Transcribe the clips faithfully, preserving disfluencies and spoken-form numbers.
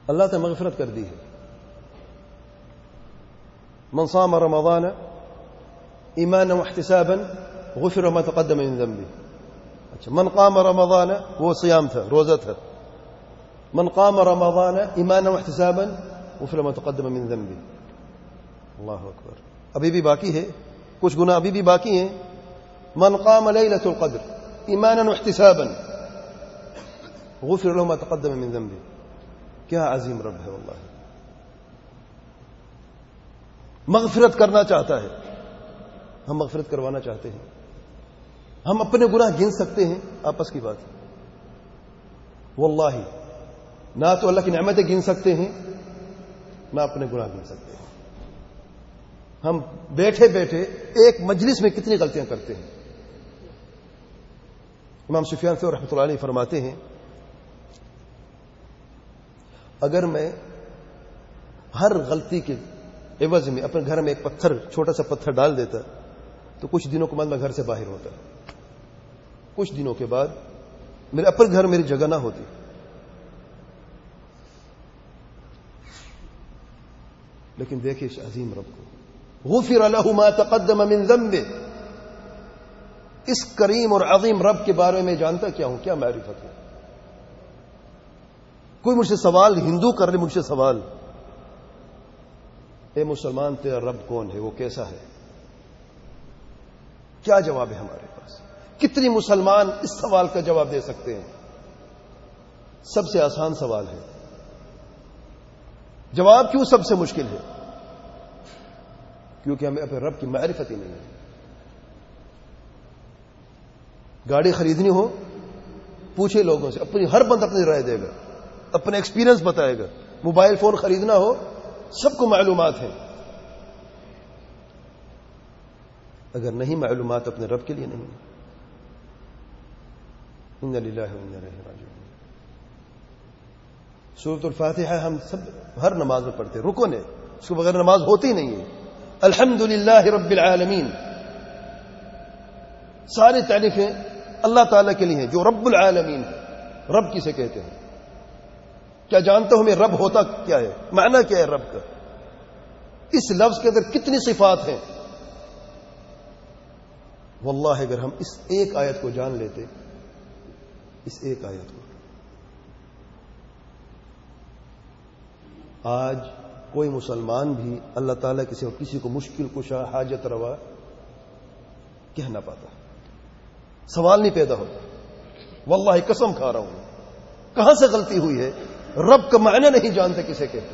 اللہ نے مغفرت کر دی ہے. من صام رمضان ایمانا واحتسابا غفر ما تقدم من ذنبه. اچھا، من قام رمضان وہ صیام تھا، روزہ تھا. من قام رمضان ایمانا واحتسابا غفر ما تقدم من ذنبه. اللہ اکبر. ابھی بھی باقی ہے، کچھ گناہ ابھی بھی باقی ہیں. من قام لیلۃ القدر ایمانا واحتسابا غفر له ما تقدم من ذنبه. کیا عظیم رب ہے واللہ. مغفرت کرنا چاہتا ہے، ہم مغفرت کروانا چاہتے ہیں. ہم اپنے گناہ گن سکتے ہیں، آپس کی بات ہے. واللہ نہ تو اللہ کی نعمتیں گن سکتے ہیں، نہ اپنے گناہ گن سکتے ہیں. ہم بیٹھے بیٹھے ایک مجلس میں کتنی غلطیاں کرتے ہیں. امام سفیان ثوری رحمۃ اللہ علیہ فرماتے ہیں، اگر میں ہر غلطی کے عوض میں اپنے گھر میں ایک پتھر، چھوٹا سا پتھر ڈال دیتا تو کچھ دنوں کے بعد میں گھر سے باہر ہوتا. کچھ دنوں کے بعد میرے اپنے گھر میری جگہ نہ ہوتی. لیکن دیکھیں اس عظیم رب کو، غفر له ما تقدم من ذنبه. اس کریم اور عظیم رب کے بارے میں جانتا کیا ہوں، کیا معرفت ہے. کوئی مجھ سے سوال ہندو کر لے، مجھ سے سوال، اے مسلمان تیرا رب کون ہے، وہ کیسا ہے؟ کیا جواب ہے ہمارے پاس؟ کتنی مسلمان اس سوال کا جواب دے سکتے ہیں؟ سب سے آسان سوال ہے. جواب کیوں سب سے مشکل ہے؟ کیونکہ ہمیں اپنے رب کی معرفت ہی نہیں ہے. گاڑی خریدنی ہو پوچھے لوگوں سے، اپنی ہر بند اپنی رائے دے گا، اپنا ایکسپیرینس بتائے گا. موبائل فون خریدنا ہو سب کو معلومات ہیں. اگر نہیں معلومات اپنے رب کے لیے نہیں. انا للہ و انا الیہ راجعون. سورۃ الفاتحہ ہم سب ہر نماز میں پڑھتے، رکن ہے، اس کے بغیر نماز ہوتی نہیں ہے. الحمد للہ رب العالمین. ساری تعریفیں اللہ تعالیٰ کے لیے ہیں جو رب العالمین ہے. رب کسے کہتے ہیں؟ کیا جانتے ہو میں رب ہوتا کیا ہے؟ معنی کیا ہے رب کا؟ اس لفظ کے اندر کتنی صفات ہیں. واللہ اگر ہم اس ایک آیت کو جان لیتے، اس ایک آیت کو، آج کوئی مسلمان بھی اللہ تعالیٰ کسی کسی کو مشکل کشا، حاجت روا کہہ نہ پاتا. سوال نہیں پیدا ہوتا. واللہ قسم کھا رہا ہوں، کہاں سے غلطی ہوئی ہے؟ رب کا معنی نہیں جانتے کسے کہتے.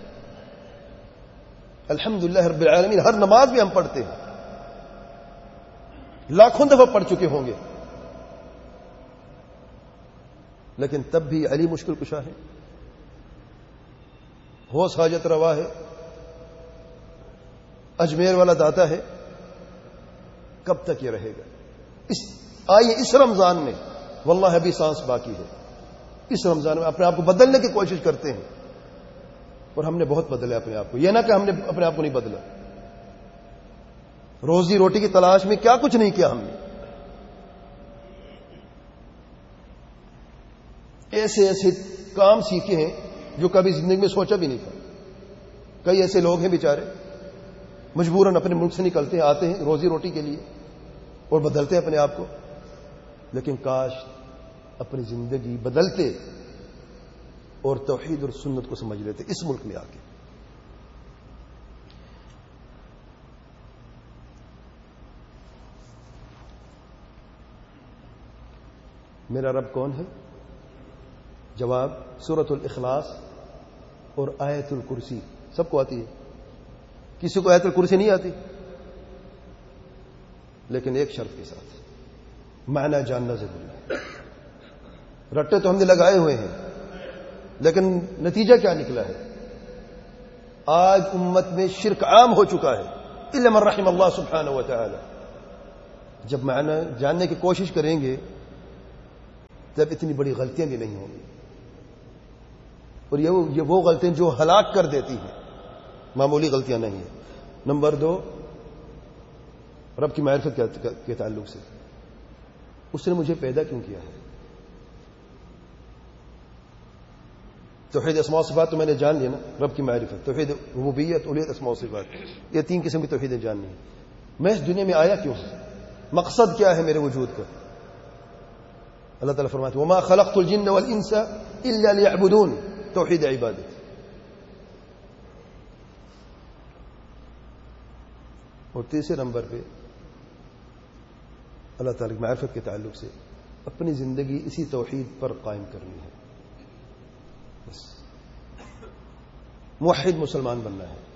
الحمدللہ رب العالمین ہر نماز میں ہم پڑھتے ہیں، لاکھوں دفعہ پڑھ چکے ہوں گے، لیکن تب بھی علی مشکل کشا ہے، ہوس حاجت روا ہے، اجمیر والا داتا ہے. کب تک یہ رہے گا؟ اس آئیے اس رمضان میں، واللہ ابھی سانس باقی ہے، اس رمضان میں اپنے آپ کو بدلنے کی کوشش کرتے ہیں. اور ہم نے بہت بدلا اپنے آپ کو. یہ نہ کہ ہم نے اپنے آپ کو نہیں بدلا. روزی روٹی کی تلاش میں کیا کچھ نہیں کیا ہم نے. ایسے ایسے کام سیکھے ہیں جو کبھی زندگی میں سوچا بھی نہیں تھا. کئی ایسے لوگ ہیں بیچارے مجبوراً اپنے ملک سے نکلتے ہیں، آتے ہیں روزی روٹی کے لیے اور بدلتے ہیں اپنے آپ کو. لیکن کاش اپنی زندگی بدلتے اور توحید اور سنت کو سمجھ لیتے اس ملک میں آ کے. میرا رب کون ہے؟ جواب سورۃ الاخلاص اور آیت الکرسی. سب کو آتی ہے، کسی کو آیت الکرسی نہیں آتی، لیکن ایک شرط کے ساتھ، معنی جاننا ضروری ہے. رٹے تو ہم نے لگائے ہوئے ہیں، لیکن نتیجہ کیا نکلا ہے؟ آج امت میں شرک عام ہو چکا ہے، الا من رحم اللہ سبحانہ و تعالی. جب معنی جاننے کی کوشش کریں گے تب اتنی بڑی غلطیاں بھی نہیں ہوں گی. اور یہ وہ غلطیاں جو ہلاک کر دیتی ہیں، معمولی غلطیاں نہیں ہیں. نمبر دو، رب کی معرفت کے تعلق سے، اس نے مجھے پیدا کیوں کیا ہے؟ توحید اسماء و صفات تو میں نے جان لیا نا، رب کی معرفت، توحید ربوبیت، الوہیت، اسماء و صفات، یہ تین قسم کی توحیدیں جاننی ہے. میں اس دنیا میں آیا کیوں ہوں؟ مقصد کیا ہے میرے وجود کا؟ اللہ تعالیٰ فرماتے ہیں وما خلقت الجن والانس الا ليعبدون، توحید عبادت. اور تیسرے نمبر پہ اللہ تعالیٰ کی معرفت کے تعلق سے اپنی زندگی اسی توحید پر قائم کرنی ہے. بس موحد مسلمان بننا ہے.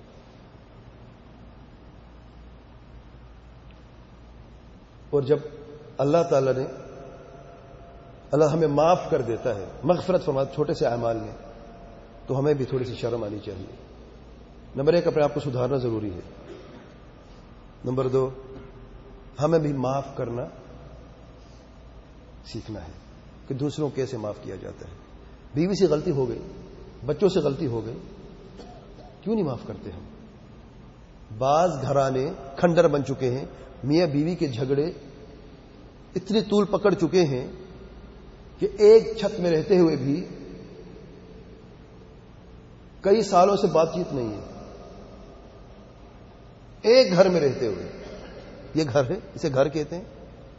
اور جب اللہ تعالیٰ نے اللہ ہمیں معاف کر دیتا ہے، مغفرت فرماتا چھوٹے سے اعمال میں، تو ہمیں بھی تھوڑی سی شرم آنی چاہیے. نمبر ایک، اپنے آپ کو سدھارنا ضروری ہے. نمبر دو، ہمیں بھی معاف کرنا سیکھنا ہے کہ دوسروں کو کیسے معاف کیا جاتا ہے. بیوی سے غلطی ہو گئی، بچوں سے غلطی ہو گئی، کیوں نہیں معاف کرتے ہم؟ بعض گھرانے کھنڈر بن چکے ہیں، میاں بیوی کے جھگڑے اتنی طول پکڑ چکے ہیں کہ ایک چھت میں رہتے ہوئے بھی کئی سالوں سے بات چیت نہیں ہے. ایک گھر میں رہتے ہوئے، یہ گھر ہے، اسے گھر کہتے ہیں.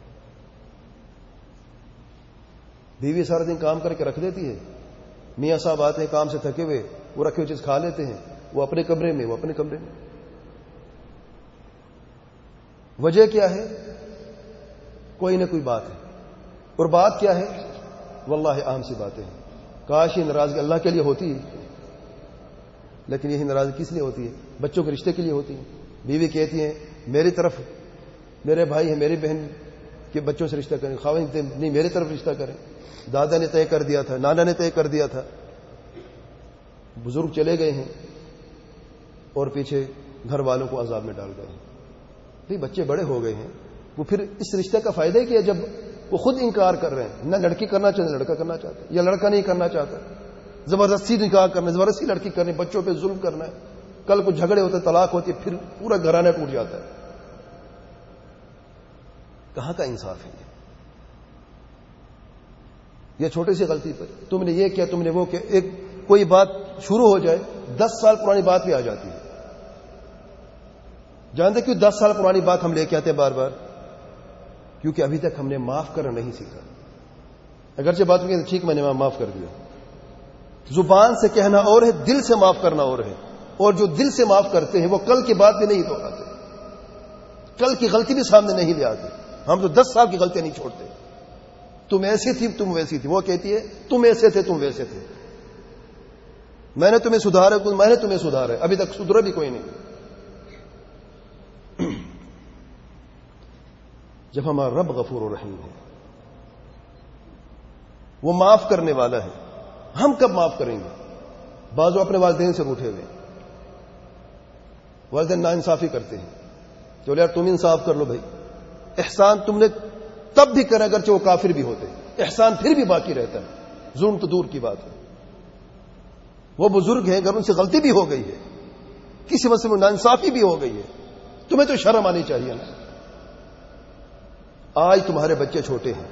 بیوی سارا دن کام کر کے رکھ دیتی ہے، میاں صاحب آتے ہیں کام سے تھکے ہوئے، وہ رکھے ہوئے چیز کھا لیتے ہیں، وہ اپنے کمرے میں وہ اپنے کمرے میں. وجہ کیا ہے؟ کوئی نہ کوئی بات ہے. اور بات کیا ہے؟ واللہ عام سی باتیں ہیں. کاش یہ ناراضگی اللہ کے لیے ہوتی ہے، لیکن یہی ناراضگی کس لیے ہوتی ہے؟ بچوں کے رشتے کے لیے ہوتی ہے. بیوی کہتی ہیں میری طرف میرے بھائی ہیں، میری بہن کے بچوں سے رشتہ کریں، خاوند نہیں میری طرف رشتہ کریں. دادا نے طے کر دیا تھا، نانا نے طے کر دیا تھا، بزرگ چلے گئے ہیں اور پیچھے گھر والوں کو عذاب میں ڈال گئے ہیں. بھئی بچے بڑے ہو گئے ہیں، وہ پھر اس رشتہ کا فائدہ ہی کیا جب وہ خود انکار کر رہے ہیں. نہ لڑکی کرنا چاہتے لڑکا کرنا چاہتا ہے، یا لڑکا نہیں کرنا چاہتا، زبردستی نکاح کرنا، زبردستی لڑکی کرنی، بچوں پہ ظلم کرنا ہے. کل کو جھگڑے ہوتے، طلاق ہوتی ہے، پھر پورا گھرانہ ٹوٹ جاتا ہے. کہاں کا انصاف ہے یہ؟ یہ چھوٹی سی غلطی پر تم نے یہ کیا، تم نے وہ کیا، ایک کوئی بات شروع ہو جائے دس سال پرانی بات بھی آ جاتی ہے. جانتے کیوں دس سال پرانی بات ہم لے کے آتے ہیں بار بار؟ کیونکہ ابھی تک ہم نے معاف کرنا نہیں سیکھا. اگرچہ بات میں ٹھیک میں نے معاف کر دیا، زبان سے کہنا اور ہے، دل سے معاف کرنا اور ہے. اور جو دل سے معاف کرتے ہیں وہ کل کی بات بھی نہیں دہراتے، کل کی غلطی بھی سامنے نہیں لے آتے. ہم تو دس سال کی غلطیاں نہیں چھوڑتے. تم ایسی تھی، تم ویسی تھی. وہ کہتی ہے تم ایسے تھے، تم ویسے تھے، میں نے تمہیں سدھارا، میں نے تمہیں سدھارا، ابھی تک سدھرا بھی کوئی نہیں. جب ہمارا رب غفور و رحیم ہے، وہ معاف کرنے والا ہے، ہم کب معاف کریں گے؟ بعض اپنے والدین سے روٹھے ہوئے، والدین نا انصافی کرتے ہیں، چلو یار تم انصاف کر لو بھائی. احسان تم نے تب بھی کرا اگرچہ وہ کافر بھی ہوتے، احسان پھر بھی باقی رہتا ہے. ظلم تو دور کی بات ہے. وہ بزرگ ہیں، اگر ان سے غلطی بھی ہو گئی ہے، کسی مسئلے میں ناانصافی بھی ہو گئی ہے، تمہیں تو شرم آنی چاہیے نا. آج تمہارے بچے چھوٹے ہیں،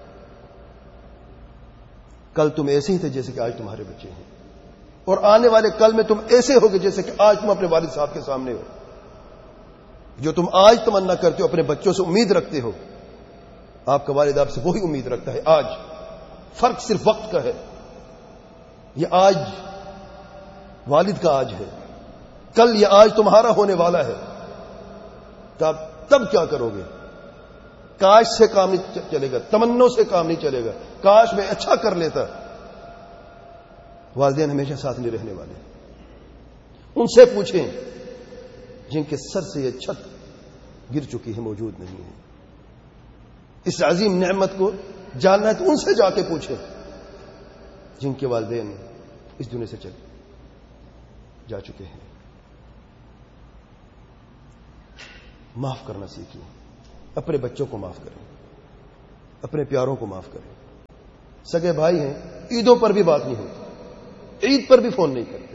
کل تم ایسے ہی تھے جیسے کہ آج تمہارے بچے ہیں، اور آنے والے کل میں تم ایسے ہوگے جیسے کہ آج تم اپنے والد صاحب کے سامنے ہو. جو تم آج تمنا کرتے ہو، اپنے بچوں سے امید رکھتے ہو، آپ کا والد آپ سے وہی امید رکھتا ہے آج. فرق صرف وقت کا ہے. یہ آج والد کا آج ہے، کل یہ آج تمہارا ہونے والا ہے. تب تب کیا کرو گے؟ کاش سے کام نہیں چلے گا، تمنوں سے کام نہیں چلے گا. کاش میں اچھا کر لیتا. والدین ہمیشہ ساتھ نہیں رہنے والے. ان سے پوچھیں جن کے سر سے یہ چھت گر چکی ہے، موجود نہیں ہے. اس عظیم نعمت کو جاننا ہے تو ان سے جا کے پوچھیں جن کے والدین اس دنیا سے چلے جا چکے ہیں. معاف کرنا سیکھیں، اپنے بچوں کو معاف کریں، اپنے پیاروں کو معاف کریں. سگے بھائی ہیں، عیدوں پر بھی بات نہیں ہوتی، عید پر بھی فون نہیں کرتے.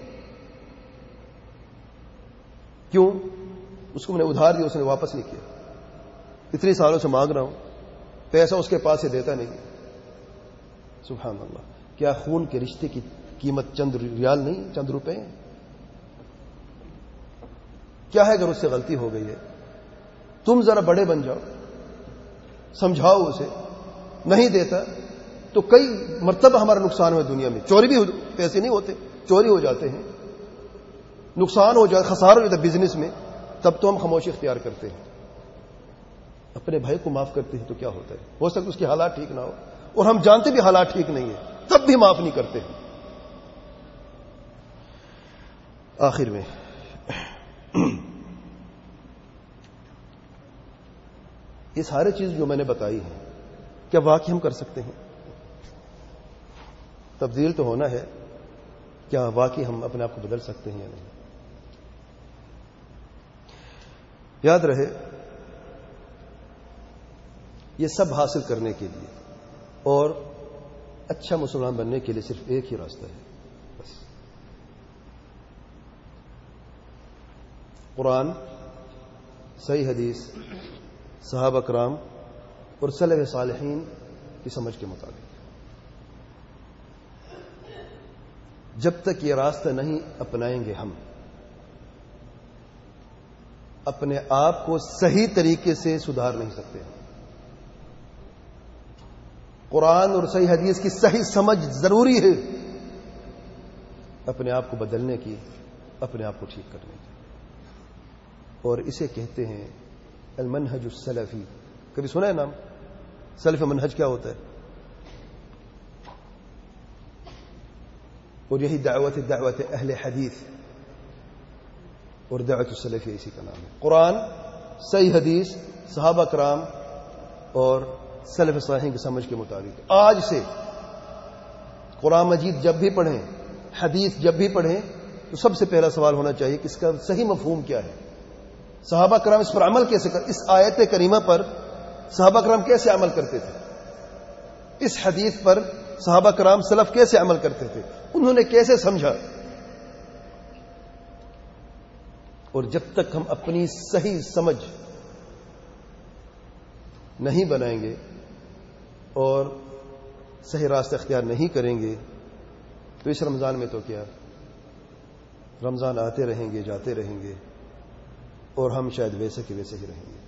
کیوں؟ اس کو میں نے ادھار دیا، اس نے واپس نہیں کیا. اتنے سالوں سے مانگ رہا ہوں، پیسہ اس کے پاس سے دیتا نہیں. سبحان اللہ، کیا خون کے رشتے کی قیمت چند ریال نہیں، چند روپے ہیں. کیا ہے اگر اس سے غلطی ہو گئی ہے؟ تم ذرا بڑے بن جاؤ، سمجھاؤ اسے. نہیں دیتا تو کئی مرتبہ ہمارا نقصان ہوا دنیا میں. چوری بھی پیسے نہیں ہوتے، چوری ہو جاتے ہیں، نقصان ہو جاتا، خسارہ ہو جاتا بزنس میں، تب تو ہم خاموشی اختیار کرتے ہیں. اپنے بھائی کو معاف کرتے ہیں تو کیا ہوتا ہے؟ ہو سکتا ہے اس کے حالات ٹھیک نہ ہو، اور ہم جانتے بھی حالات ٹھیک نہیں ہیں، تب بھی معاف نہیں کرتے ہیں. آخر میں یہ سارے چیز جو میں نے بتائی ہیں کیا واقعی ہم کر سکتے ہیں؟ تبدیل تو ہونا ہے. کیا واقعی ہم اپنے آپ کو بدل سکتے ہیں یا نہیں؟ یاد رہے، یہ سب حاصل کرنے کے لیے اور اچھا مسلمان بننے کے لیے صرف ایک ہی راستہ ہے، بس. قرآن، صحیح حدیث، صحابہ کرام اور سلف صالحین کی سمجھ کے مطابق. جب تک یہ راستہ نہیں اپنائیں گے ہم اپنے آپ کو صحیح طریقے سے سدھار نہیں سکتے. قرآن اور صحیح حدیث کی صحیح سمجھ ضروری ہے اپنے آپ کو بدلنے کی، اپنے آپ کو ٹھیک کرنے کی. اور اسے کہتے ہیں المنہج السلفی. کبھی سنا ہے نام؟ سلف منہج کیا ہوتا ہے؟ اور یہی دعوت دعوت اہل حدیث اور دعوت السلفی اسی کا نام ہے. قرآن، صحیح حدیث، صحابہ کرام اور سلف صالحین کی سمجھ کے مطابق. آج سے قرآن مجید جب بھی پڑھیں، حدیث جب بھی پڑھیں، تو سب سے پہلا سوال ہونا چاہیے کہ اس کا صحیح مفہوم کیا ہے. صحابہ کرام اس پر عمل کیسے کر اس آیت کریمہ پر صحابہ کرام کیسے عمل کرتے تھے؟ اس حدیث پر صحابہ کرام سلف کیسے عمل کرتے تھے؟ انہوں نے کیسے سمجھا؟ اور جب تک ہم اپنی صحیح سمجھ نہیں بنائیں گے اور صحیح راستہ اختیار نہیں کریں گے تو اس رمضان میں تو کیا، رمضان آتے رہیں گے، جاتے رہیں گے، اور ہم شاید ویسے کے ویسے ہی رہیں گے.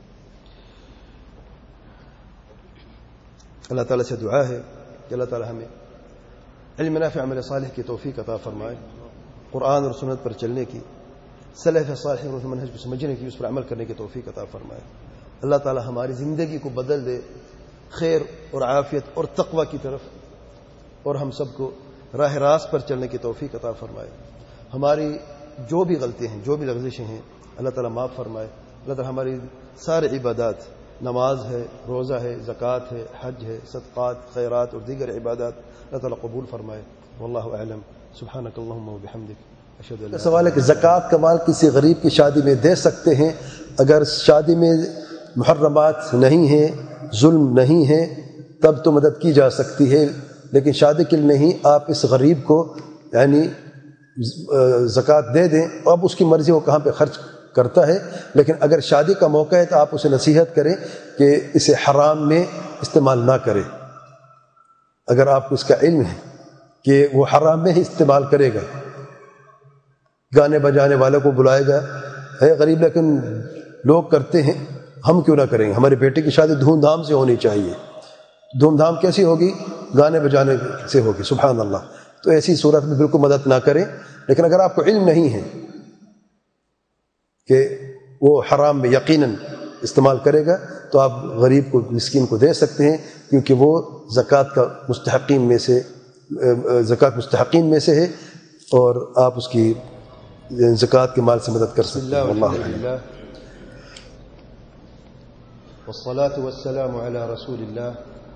اللہ تعالیٰ سے دعا ہے کہ اللہ تعالیٰ ہمیں علم نافع عمل صالح کی توفیق عطا فرمائے، قرآن اور سنت پر چلنے کی، سلف صالح اور منہج کو سمجھنے کی، اس پر عمل کرنے کی توفیق عطا فرمائے. اللہ تعالیٰ ہماری زندگی کو بدل دے خیر اور عافیت اور تقوی کی طرف، اور ہم سب کو راہ راست پر چلنے کی توفیق عطا فرمائے. ہماری جو بھی غلطیاں ہیں، جو بھی لغزشیں ہیں، اللہ تعالیٰ معاف فرمائے. اللہ تعالیٰ ہماری سارے عبادات، نماز ہے، روزہ ہے، زکوٰۃ ہے، حج ہے، صدقات، خیرات اور دیگر عبادات اللہ تعالیٰ قبول فرمائے. واللہ اعلم. سبحانک اللہم و بحمدک. اشہد ان لا سوال ہے کہ زکوٰۃ کا مال کسی غریب کی شادی میں دے سکتے ہیں؟ اگر شادی میں محرمات نہیں ہیں، ظلم نہیں ہے، تب تو مدد کی جا سکتی ہے، لیکن شادی کے لیے نہیں. آپ اس غریب کو یعنی زکوٰۃ دے دیں، اب اس کی مرضی وہ کہاں پہ خرچ کرتا ہے، لیکن اگر شادی کا موقع ہے تو آپ اسے نصیحت کریں کہ اسے حرام میں استعمال نہ کرے. اگر آپ کو اس کا علم ہے کہ وہ حرام میں ہی استعمال کرے گا، گانے بجانے والوں کو بلائے گا، ہے غریب لیکن لوگ کرتے ہیں، ہم کیوں نہ کریں گے؟ ہمارے بیٹے کی شادی دھوم دھام سے ہونی چاہیے. دھوم دھام کیسی ہوگی؟ گانے بجانے سے ہوگی. سبحان اللہ. تو ایسی صورت میں بالکل مدد نہ کریں. لیکن اگر آپ کو علم نہیں ہے کہ وہ حرام میں یقیناً استعمال کرے گا تو آپ غریب کو، مسکین کو دے سکتے ہیں، کیونکہ وہ زکوٰۃ کا مستحقین میں سے زکوٰۃ مستحقین میں سے ہے، اور آپ اس کی زکوٰۃ کے مال سے مدد کر سکتے ہیں. اللہ الحمدللہ والصلاة والسلام على رسول الله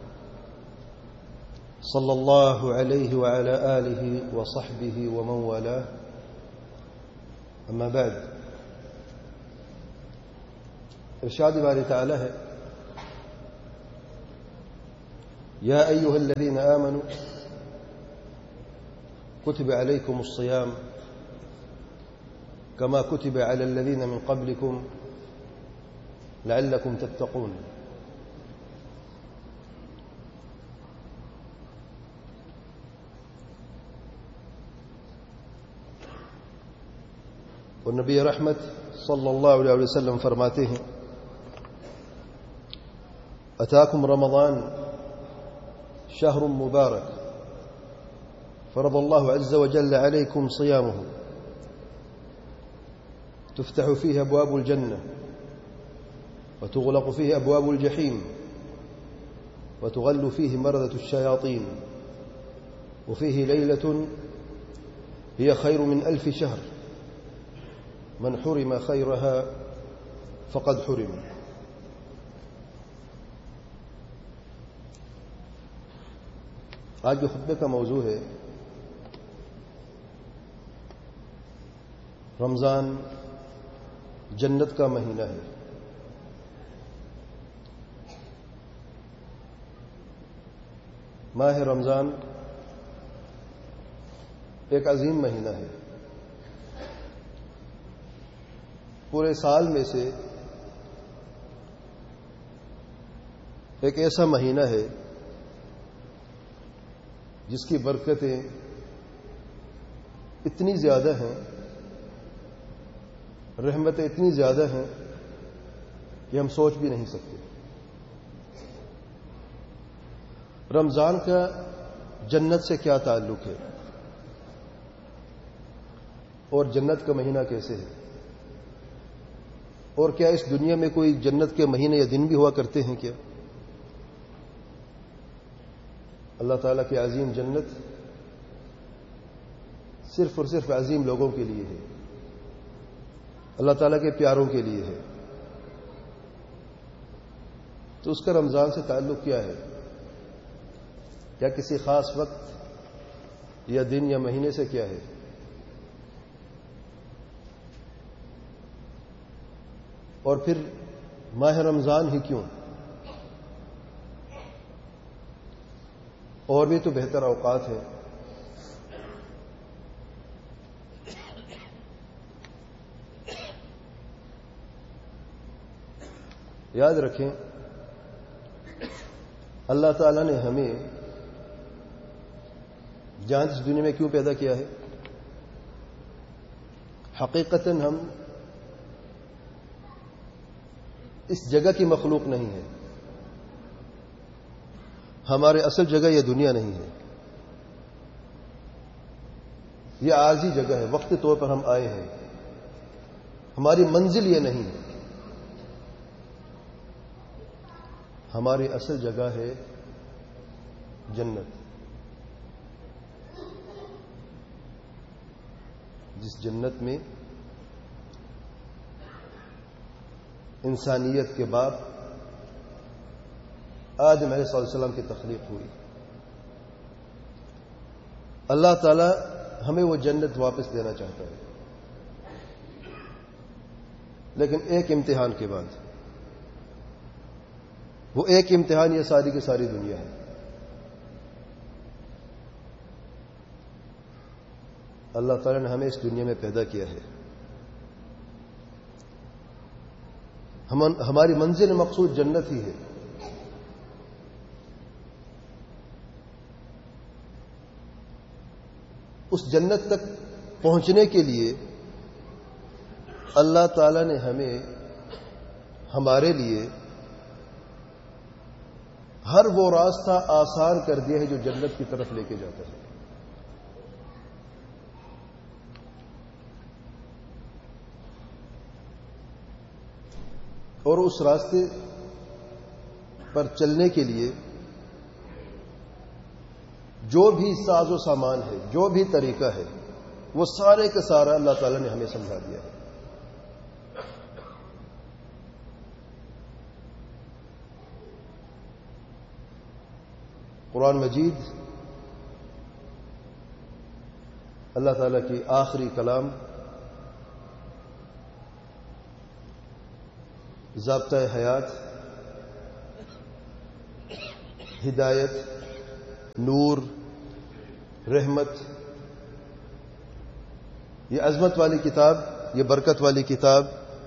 صلى الله عليه وعلى آله وصحبه ومن والاه. أما بعد، ارشاد باری تعالی ہے: يا أيها الذين آمنوا كتب عليكم الصيام كما كتب على الذين من قبلكم لعلكم تتقون. اور نبی رحمت صلی اللہ علیہ وسلم فرماتے ہیں اتاکم رمضان شہر مبارک فرض اللہ عز وجل علیکم صیامہ تفتح فيه أبواب الجنة وتغلق فيه أبواب الجحيم وتغل فيه مردة الشياطين وفيه ليلة هي خير من ألف شهر من حرم خيرها فقد حرم. آج کے خطبے کا موضوع ہے رمضان جنت کا مہینہ ہے. ماہ رمضان ایک عظیم مہینہ ہے. پورے سال میں سے ایک ایسا مہینہ ہے جس کی برکتیں اتنی زیادہ ہیں، رحمتیں اتنی زیادہ ہیں کہ ہم سوچ بھی نہیں سکتے. رمضان کا جنت سے کیا تعلق ہے اور جنت کا مہینہ کیسے ہے، اور کیا اس دنیا میں کوئی جنت کے مہینے یا دن بھی ہوا کرتے ہیں کیا؟ اللہ تعالیٰ کی عظیم جنت صرف اور صرف عظیم لوگوں کے لیے ہے، اللہ تعالیٰ کے پیاروں کے لیے ہے. تو اس کا رمضان سے تعلق کیا ہے؟ یا کسی خاص وقت یا دن یا مہینے سے کیا ہے؟ اور پھر ماہ رمضان ہی کیوں؟ اور بھی تو بہتر اوقات ہیں. یاد رکھیں اللہ تعالیٰ نے ہمیں جان اس دنیا میں کیوں پیدا کیا ہے؟ حقیقتاً ہم اس جگہ کی مخلوق نہیں ہے. ہمارے اصل جگہ یہ دنیا نہیں ہے، یہ عارضی جگہ ہے. وقتی طور پر ہم آئے ہیں، ہماری منزل یہ نہیں ہے. ہماری اصل جگہ ہے جنت، جس جنت میں انسانیت کے باپ آدم علیہ السلام کی تخلیق ہوئی. اللہ تعالی ہمیں وہ جنت واپس دینا چاہتا ہے، لیکن ایک امتحان کے بعد. وہ ایک امتحان یہ ساری کی ساری دنیا ہے. اللہ تعالیٰ نے ہمیں اس دنیا میں پیدا کیا ہے. ہم ہماری منزل مقصود جنت ہی ہے. اس جنت تک پہنچنے کے لیے اللہ تعالیٰ نے ہمیں ہمارے لیے ہر وہ راستہ آسان کر دیا ہے جو جنت کی طرف لے کے جاتا ہے. اور اس راستے پر چلنے کے لیے جو بھی ساز و سامان ہے، جو بھی طریقہ ہے، وہ سارے کا سارا اللہ تعالیٰ نے ہمیں سمجھا دیا ہے. قرآن مجید اللہ تعالیٰ کی آخری کلام، ضابطۂ حیات، ہدایت، نور، رحمت، یہ عظمت والی کتاب، یہ برکت والی کتاب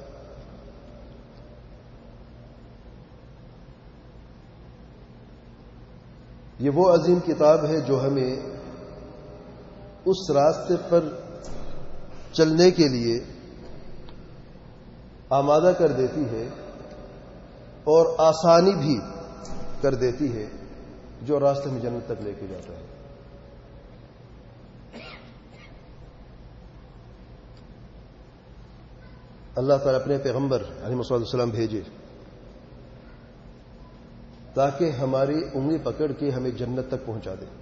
یہ وہ عظیم کتاب ہے جو ہمیں اس راستے پر چلنے کے لیے آمادہ کر دیتی ہے اور آسانی بھی کر دیتی ہے جو راستے میں جنت تک لے کے جاتا ہے. اللہ تعالیٰ اپنے پیغمبر علیہ الصلوۃ والسلام بھیجے تاکہ ہماری انگلی پکڑ کے ہمیں جنت تک پہنچا دے.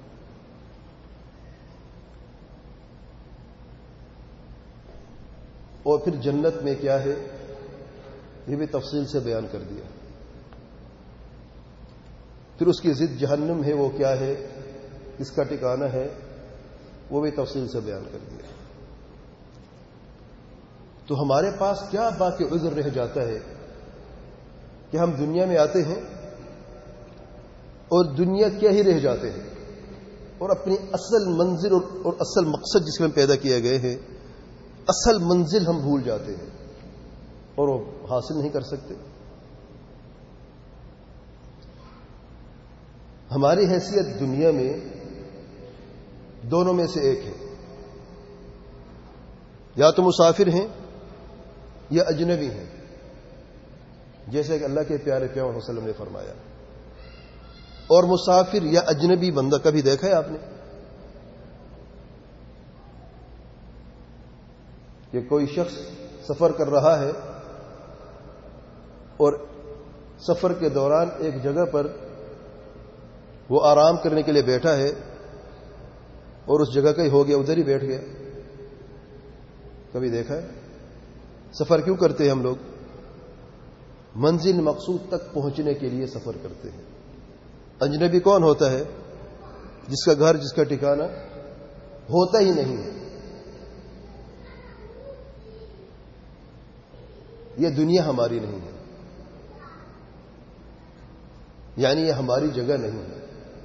اور پھر جنت میں کیا ہے یہ بھی تفصیل سے بیان کر دیا. پھر اس کی ضد جہنم ہے وہ کیا ہے، اس کا ٹھکانہ ہے وہ بھی تفصیل سے بیان کر دیا. تو ہمارے پاس کیا باقی عذر رہ جاتا ہے کہ ہم دنیا میں آتے ہیں اور دنیا کیا ہی رہ جاتے ہیں اور اپنی اصل منزل اور اصل مقصد جس میں ہم پیدا کیے گئے ہیں، اصل منزل ہم بھول جاتے ہیں اور وہ حاصل نہیں کر سکتے. ہماری حیثیت دنیا میں دونوں میں سے ایک ہے، یا تو مسافر ہیں یا اجنبی ہیں، جیسے کہ اللہ کے پیارے پیغمبر صلی اللہ علیہ وسلم نے فرمایا. اور مسافر یا اجنبی بندہ کبھی دیکھا ہے آپ نے کہ کوئی شخص سفر کر رہا ہے اور سفر کے دوران ایک جگہ پر وہ آرام کرنے کے لیے بیٹھا ہے اور اس جگہ کا ہی ہو گیا، ادھر ہی بیٹھ گیا؟ کبھی دیکھا ہے؟ سفر کیوں کرتے ہیں ہم لوگ؟ منزل مقصود تک پہنچنے کے لیے سفر کرتے ہیں. اجنبی کون ہوتا ہے؟ جس کا گھر، جس کا ٹھکانہ ہوتا ہی نہیں ہے. یہ دنیا ہماری نہیں ہے، یعنی یہ ہماری جگہ نہیں ہے.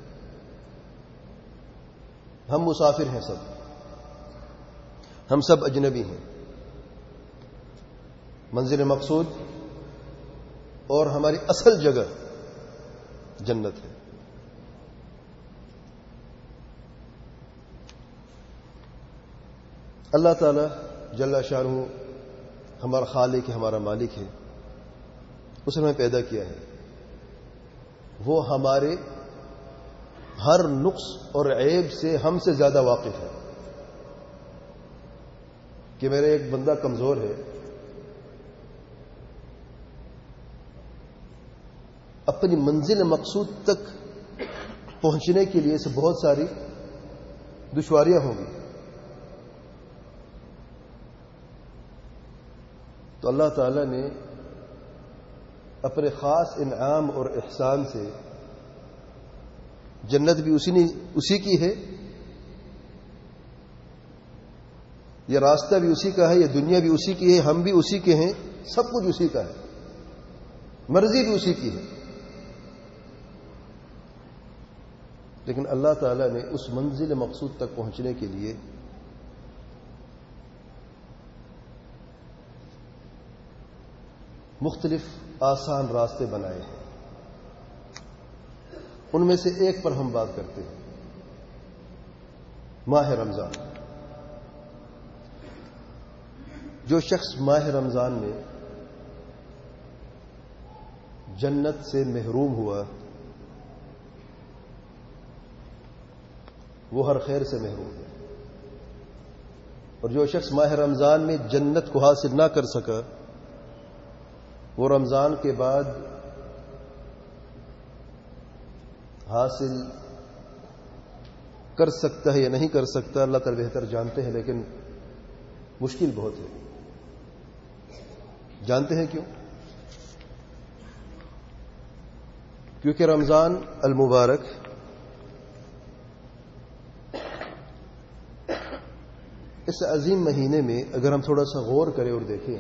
ہم مسافر ہیں، سب ہم سب اجنبی ہیں. منزل مقصود اور ہماری اصل جگہ جنت ہے. اللہ تعالی جل شانہ ہمارا خالق ہے، ہمارا مالک ہے. اس نے ہمیں پیدا کیا ہے. وہ ہمارے ہر نقص اور عیب سے ہم سے زیادہ واقف ہے. کہ میرا ایک بندہ کمزور ہے، اپنی منزل مقصود تک پہنچنے کے لیے اسے بہت ساری دشواریاں ہوں گی. تو اللہ تعالی نے اپنے خاص انعام اور احسان سے جنت بھی اسی نے اسی کی ہے، یہ راستہ بھی اسی کا ہے، یہ دنیا بھی اسی کی ہے، ہم بھی اسی کے ہیں، سب کچھ اسی کا ہے، مرضی بھی اسی کی ہے. لیکن اللہ تعالی نے اس منزل مقصود تک پہنچنے کے لیے مختلف آسان راستے بنائے ہیں. ان میں سے ایک پر ہم بات کرتے ہیں، ماہ رمضان. جو شخص ماہ رمضان میں جنت سے محروم ہوا وہ ہر خیر سے محروم ہے. اور جو شخص ماہ رمضان میں جنت کو حاصل نہ کر سکا وہ رمضان کے بعد حاصل کر سکتا ہے یا نہیں کر سکتا، اللہ تعالی بہتر جانتے ہیں، لیکن مشکل بہت ہے. جانتے ہیں کیوں؟ کیونکہ رمضان المبارک اس عظیم مہینے میں اگر ہم تھوڑا سا غور کریں اور دیکھیں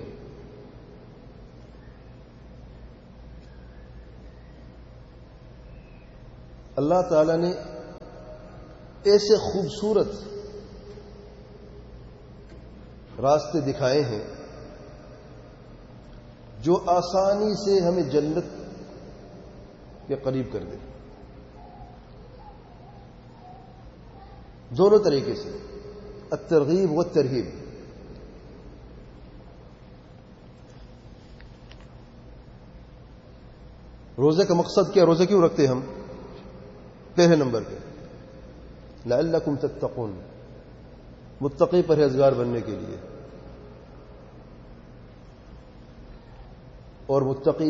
اللہ تعالی نے ایسے خوبصورت راستے دکھائے ہیں جو آسانی سے ہمیں جنت کے قریب کر دے. دونوں طریقے سے، الترغیب والترہیب. روزے کا مقصد کیا؟ روزے کیوں رکھتے ہیں ہم؟ پہلے نمبر پہ لعلکم تتقون، متقی پرہیزگار بننے کے لیے. اور متقی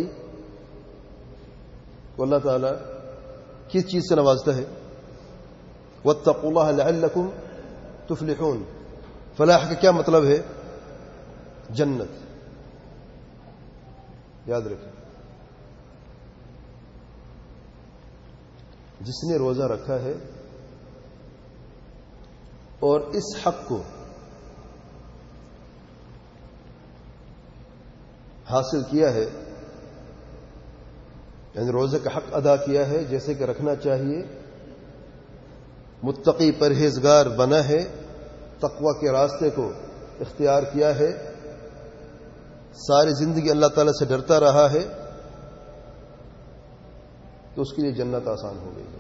کو اللہ تعالیٰ کس چیز سے نوازتا ہے؟ واتقوا اللہ لعلکم تفلحون. فلاح کا کیا مطلب ہے؟ جنت. یاد رکھیں، جس نے روزہ رکھا ہے اور اس حق کو حاصل کیا ہے، یعنی روزے کا حق ادا کیا ہے جیسے کہ رکھنا چاہیے، متقی پرہیزگار بنا ہے، تقوی کے راستے کو اختیار کیا ہے، ساری زندگی اللہ تعالیٰ سے ڈرتا رہا ہے، تو اس کے لیے جنت آسان ہو گئی ہے.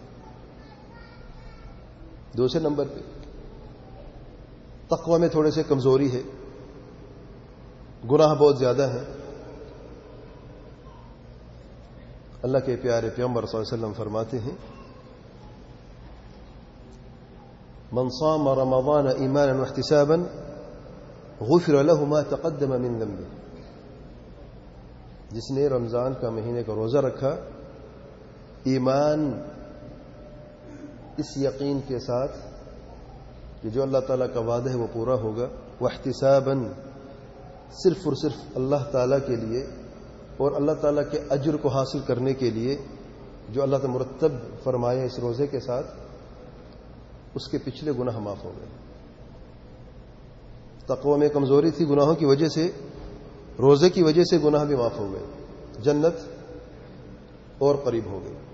دوسرے نمبر پہ تقوی میں تھوڑے سے کمزوری ہے، گناہ بہت زیادہ ہیں. اللہ کے پیارے پیغمبر صلی اللہ علیہ وسلم فرماتے ہیں من صام رمضان ایمانا واحتسابا غفر له ما تقدم من ذنبه. جس نے رمضان کا مہینے کا روزہ رکھا ایمان اس یقین کے ساتھ کہ جو اللہ تعالیٰ کا وعدہ ہے وہ پورا ہوگا، واحتسابا صرف اور صرف اللہ تعالیٰ کے لیے اور اللہ تعالیٰ کے اجر کو حاصل کرنے کے لیے جو اللہ تعالیٰ مرتب فرمائے اس روزے کے ساتھ، اس کے پچھلے گناہ معاف ہو گئے. تقوی میں کمزوری تھی، گناہوں کی وجہ سے، روزے کی وجہ سے گناہ بھی معاف ہو گئے، جنت اور قریب ہو گئی.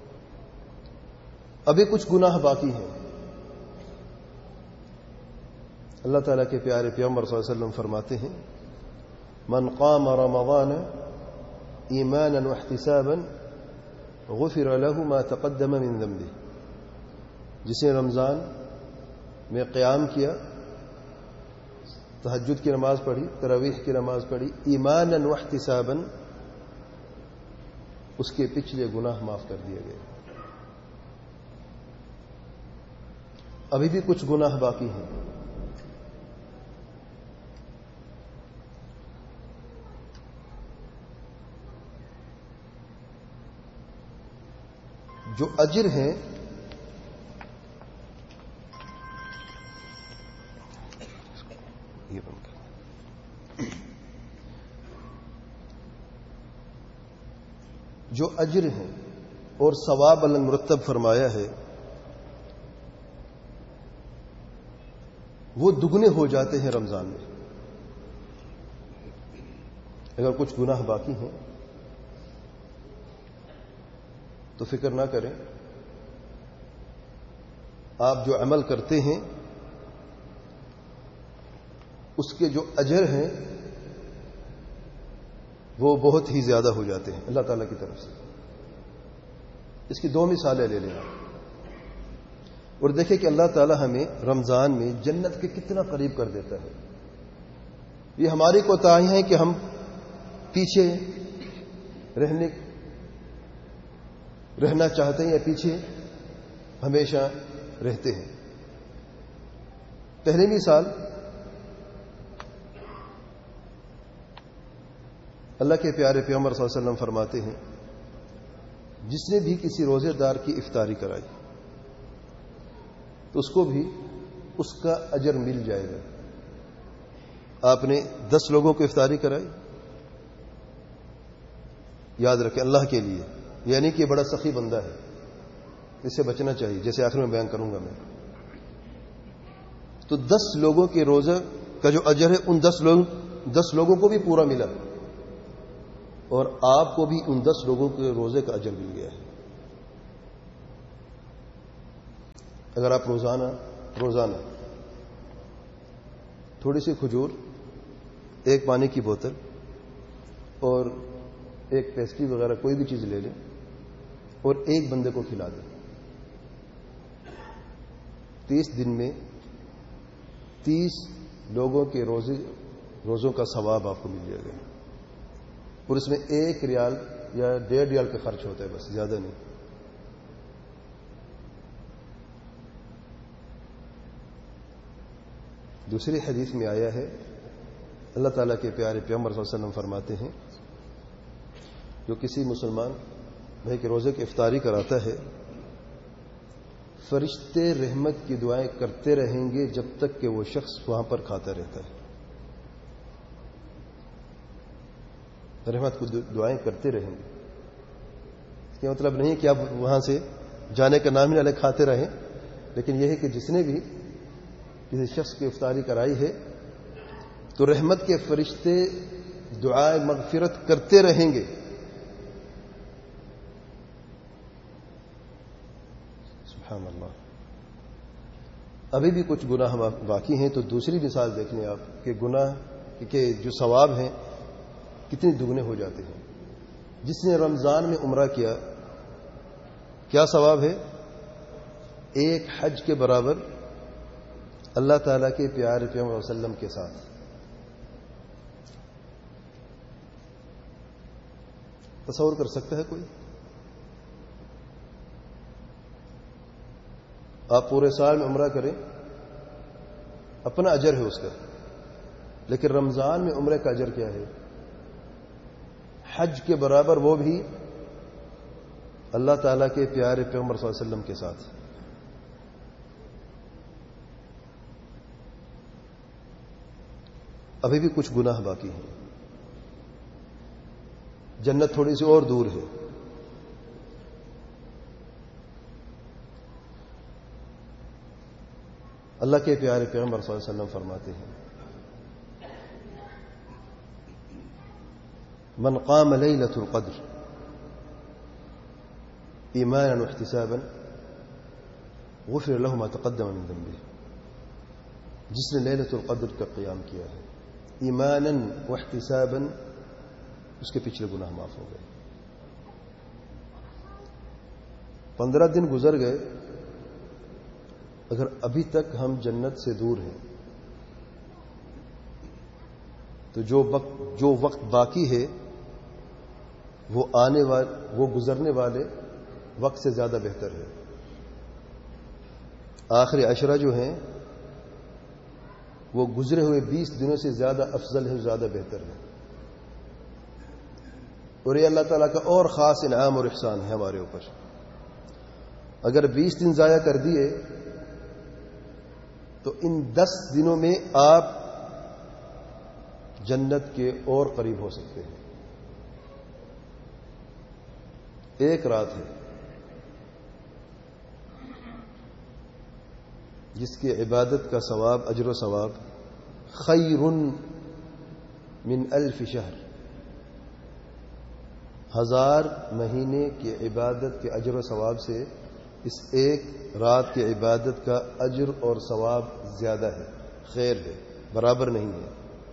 ابھی کچھ گناہ باقی ہیں. اللہ تعالیٰ کے پیارے پیغمبر صلی اللہ علیہ وسلم فرماتے ہیں من قام رمضان ایمانا واحتسابا غفر له ما تقدم من ذنبه. جس نے رمضان میں قیام کیا، تہجد کی نماز پڑھی، تراویح کی نماز پڑھی، ایمانا واحتسابا، اس کے پچھلے گناہ معاف کر دیے گئے. ابھی بھی کچھ گناہ باقی ہیں. جو اجر ہیں یہ بند کر، جو اجر ہیں اور ثواب اللہ مرتب فرمایا ہے وہ دگنے ہو جاتے ہیں رمضان میں. اگر کچھ گناہ باقی ہیں تو فکر نہ کریں، آپ جو عمل کرتے ہیں اس کے جو اجر ہیں وہ بہت ہی زیادہ ہو جاتے ہیں اللہ تعالیٰ کی طرف سے. اس کی دو مثالیں لے لیں اور دیکھیں کہ اللہ تعالیٰ ہمیں رمضان میں جنت کے کتنا قریب کر دیتا ہے. یہ ہماری کوتاہی ہے کہ ہم پیچھے رہنے رہنا چاہتے ہیں یا پیچھے ہمیشہ رہتے ہیں. پہلی مثال، اللہ کے پیارے پیغمبر صلی اللہ علیہ وسلم فرماتے ہیں جس نے بھی کسی روزے دار کی افطاری کرائی تو اس کو بھی اس کا اجر مل جائے گا. آپ نے دس لوگوں کو افطاری کرائی، یاد رکھیں اللہ کے لیے، یعنی کہ بڑا سخی بندہ ہے، اس سے بچنا چاہیے، جیسے آخر میں بیان کروں گا میں. تو دس لوگوں کے روزہ کا جو اجر ہے ان دس لوگ دس لوگوں کو بھی پورا ملا اور آپ کو بھی ان دس لوگوں کے روزے کا اجر مل گیا ہے. اگر آپ روزانہ روزانہ تھوڑی سی کھجور، ایک پانی کی بوتل اور ایک پیسٹری وغیرہ کوئی بھی چیز لے لیں اور ایک بندے کو کھلا دیں، تیس دن میں تیس لوگوں کے روزے روزوں کا ثواب آپ کو مل جائے گا. اور اس میں ایک ریال یا ڈیڑھ ریال کا خرچ ہوتا ہے، بس زیادہ نہیں. دوسری حدیث میں آیا ہے، اللہ تعالیٰ کے پیارے پیغمبر صلی اللہ علیہ وسلم فرماتے ہیں، جو کسی مسلمان بھائی کے روزے کی افطاری کراتا ہے، فرشتے رحمت کی دعائیں کرتے رہیں گے جب تک کہ وہ شخص وہاں پر کھاتا رہتا ہے. رحمت کو دعائیں کرتے رہیں گے. اس کا مطلب نہیں کہ آپ وہاں سے جانے کا نام ہی نہ لے کھاتے رہیں، لیکن یہ ہے کہ جس نے بھی کسی شخص کی افطاری کرائی ہے تو رحمت کے فرشتے دعائیں مغفرت کرتے رہیں گے. سبحان اللہ. ابھی بھی کچھ گناہ باقی ہیں، تو دوسری مثال دیکھ لیں آپ کہ گناہ کہ جو ثواب ہیں کتنے دگنے ہو جاتے ہیں. جس نے رمضان میں عمرہ کیا، کیا ثواب ہے؟ ایک حج کے برابر اللہ تعالیٰ کے پیارے پیغمبر صلی اللہ علیہ وسلم کے ساتھ. تصور کر سکتا ہے کوئی؟ آپ پورے سال میں عمرہ کریں، اپنا اجر ہے اس کا، لیکن رمضان میں عمرے کا اجر کیا ہے؟ حج کے برابر، وہ بھی اللہ تعالیٰ کے پیارے پیغمبر صلی اللہ علیہ وسلم کے ساتھ. ابھی بھی کچھ گناہ باقی ہیں. جنت تھوڑی سی اور دور ہے. اللہ کے پیارے پیغمبر صلی اللہ علیہ وسلم فرماتے ہیں، من قام لیلۃ القدر ایمانا واحتسابا غفر له ما تقدم من ذنبه. جس نے لیلۃ القدر کا قیام کیا ہے ایمانا واحتسابا، اس کے پچھلے گناہ معاف ہو گئے. پندرہ دن گزر گئے، اگر ابھی تک ہم جنت سے دور ہیں تو جو وقت جو وقت باقی ہے وہ آنے والے وہ گزرنے والے وقت سے زیادہ بہتر ہے. آخری عشرہ جو ہیں وہ گزرے ہوئے بیس دنوں سے زیادہ افضل ہے، زیادہ بہتر ہے. اور یہ اللہ تعالیٰ کا اور خاص انعام اور احسان ہے ہمارے اوپر. اگر بیس دن ضائع کر دیے تو ان دس دنوں میں آپ جنت کے اور قریب ہو سکتے ہیں. ایک رات ہے جس کی عبادت کا ثواب، اجر و ثواب خیر من الف شہر، ہزار مہینے کی عبادت کے اجر و ثواب سے اس ایک رات کی عبادت کا اجر اور ثواب زیادہ ہے، خیر ہے، برابر نہیں ہے.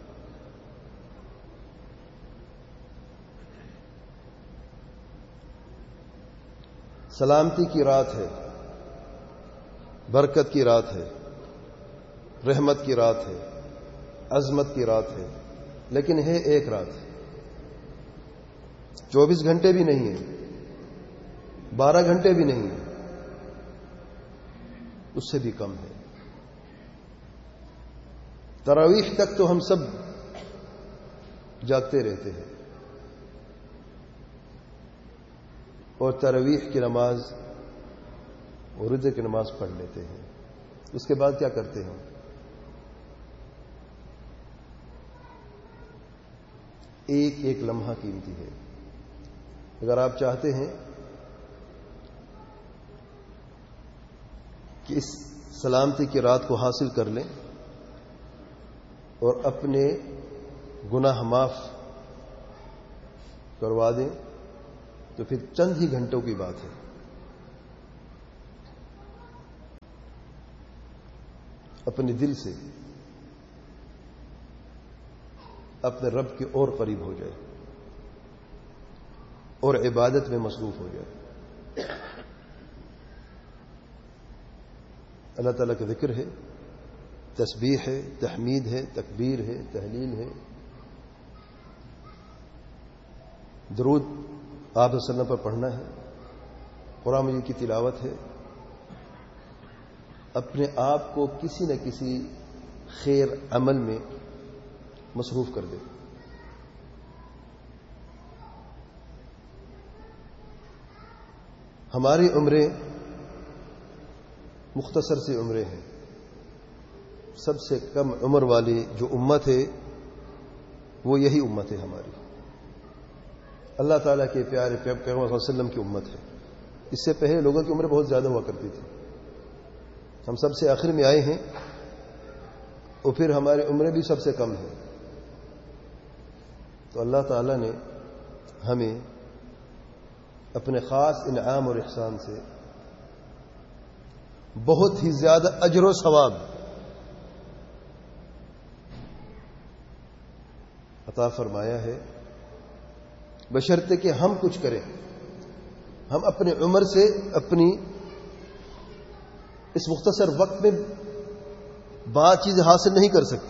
سلامتی کی رات ہے، برکت کی رات ہے، رحمت کی رات ہے، عظمت کی رات ہے، لیکن ہے ایک رات. چوبیس گھنٹے بھی نہیں ہے، بارہ گھنٹے بھی نہیں ہے، اس سے بھی کم ہے. تراویح تک تو ہم سب جاگتے رہتے ہیں اور تراویح کی نماز اور رجے کی نماز پڑھ لیتے ہیں. اس کے بعد کیا کرتے ہیں؟ ایک ایک لمحہ قیمتی ہے. اگر آپ چاہتے ہیں کہ اس سلامتی کی رات کو حاصل کر لیں اور اپنے گناہ معاف کروا دیں تو پھر چند ہی گھنٹوں کی بات ہے. اپنے دل سے اپنے رب کے اور قریب ہو جائے اور عبادت میں مصروف ہو جائے. اللہ تعالیٰ کا ذکر ہے، تسبیح ہے، تحمید ہے، تکبیر ہے، تحلیل ہے، درود آپ صلی اللہ علیہ وسلم پر پڑھنا ہے، قرآن مجید کی تلاوت ہے، اپنے آپ کو کسی نہ کسی خیر عمل میں مصروف کر دے۔ ہماری عمریں مختصر سی عمریں ہیں، سب سے کم عمر والی جو امت ہے وہ یہی امت ہے ہماری، اللہ تعالیٰ کے پیارے پیغمبر صلی اللہ علیہ وسلم کی امت ہے۔ اس سے پہلے لوگوں کی عمریں بہت زیادہ ہوا کرتی تھی، ہم سب سے آخر میں آئے ہیں اور پھر ہماری عمریں بھی سب سے کم ہیں۔ تو اللہ تعالیٰ نے ہمیں اپنے خاص انعام اور احسان سے بہت ہی زیادہ اجر و ثواب عطا فرمایا ہے، بشرطے کہ ہم کچھ کریں۔ ہم اپنے عمر سے اپنی اس مختصر وقت میں بعض چیزیں حاصل نہیں کر سکتے۔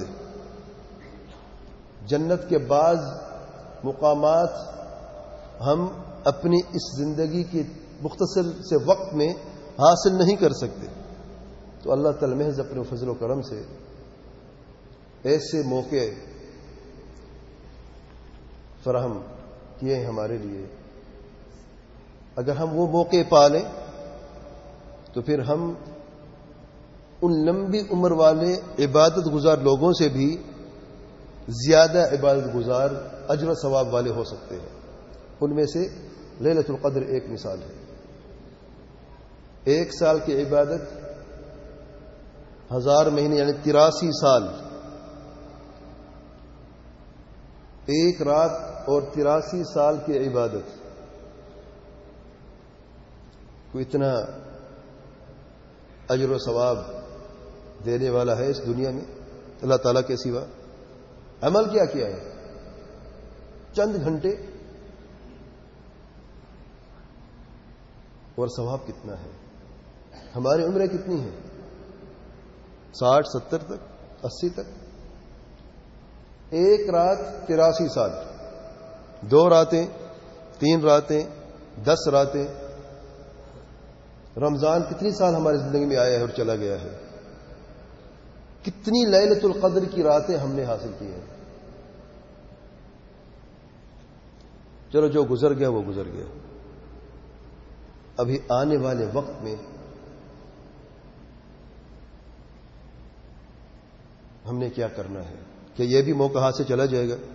جنت کے بعض مقامات ہم اپنی اس زندگی کی مختصر سے وقت میں حاصل نہیں کر سکتے، تو اللہ تعالی محض اپنے فضل و کرم سے ایسے موقع فراہم کیے ہیں ہمارے لیے۔ اگر ہم وہ موقع پا لیں تو پھر ہم ان لمبی عمر والے عبادت گزار لوگوں سے بھی زیادہ عبادت گزار اجر و ثواب والے ہو سکتے ہیں۔ ان میں سے لیلۃ القدر ایک مثال ہے۔ ایک سال کی عبادت ہزار مہینے یعنی تراسی سال، ایک رات اور تراسی سال کی عبادت، کوئی اتنا اجر و ثواب دینے والا ہے اس دنیا میں اللہ تعالیٰ کے سوا؟ عمل کیا کیا ہے؟ چند گھنٹے، اور ثواب کتنا ہے؟ ہماری عمریں کتنی ہیں؟ ساٹھ ستر تک، اسی تک۔ ایک رات تراسی سال، دو راتیں، تین راتیں، دس راتیں۔ رمضان کتنی سال ہماری زندگی میں آیا ہے اور چلا گیا ہے؟ کتنی لیلۃ القدر کی راتیں ہم نے حاصل کی ہیں؟ چلو جو گزر گیا وہ گزر گیا، ابھی آنے والے وقت میں ہم نے کیا کرنا ہے؟ کہ یہ بھی موقع ہاتھ سے چلا جائے گا؟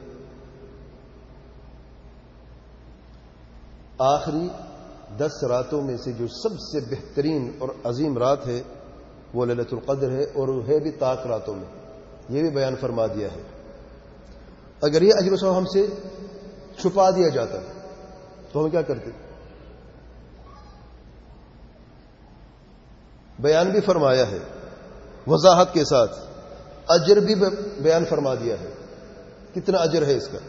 آخری دس راتوں میں سے جو سب سے بہترین اور عظیم رات ہے وہ لیلۃ القدر ہے، اور ہے بھی طاق راتوں میں، یہ بھی بیان فرما دیا ہے۔ اگر یہ اجر و ثواب ہم سے چھپا دیا جاتا تو ہم کیا کرتے؟ بیان بھی فرمایا ہے وضاحت کے ساتھ، اجر بھی بیان فرما دیا ہے، کتنا اجر ہے اس کا۔